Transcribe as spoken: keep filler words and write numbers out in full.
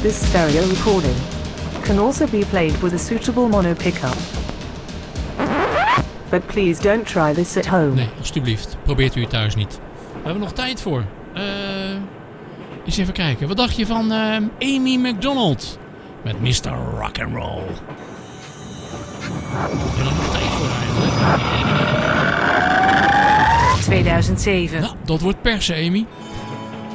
This stereo recording can also be played with a suitable mono pickup. But please don't try this at home. Nee, alstublieft. Probeert u het thuis niet. We hebben nog tijd voor. Uh, eens even kijken. Wat dacht je van uh, Amy Macdonald? Met mister Rock'n'Roll. We hebben nog tijd voor eigenlijk. tweeduizend zeven. Nou, dat wordt persen, Amy.